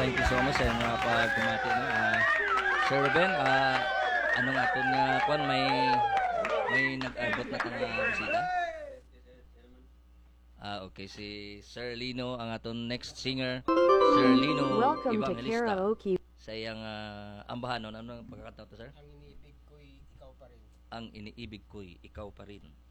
thank you so much sa mga pagkumati no. Sir Ben, anong aton nga kwan may nag-abot na tang bisita? Okay, si Sir Lino ang aton next singer, Sir Lino Welcome to Evangelista. Karaoke. Sa iyang ambahanon, ano ang pagkakataon to, sir? Ang iniibig ko'y ikaw pa rin. Ang iniibig ko'y ikaw pa rin.